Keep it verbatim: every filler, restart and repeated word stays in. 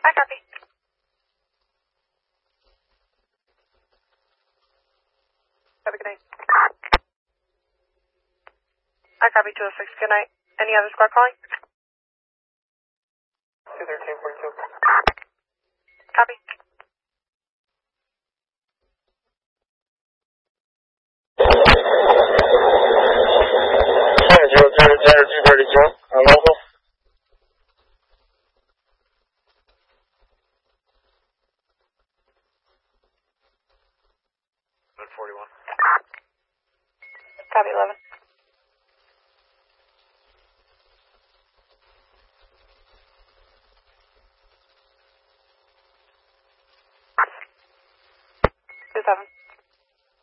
I copy. Have a good night. I copy two oh six. Good night. Any other squad calling? two thirteen forty-two. Copy. zero zero zero two thirty-two. Uh, local. forty-one. Copy eleven. Two seven.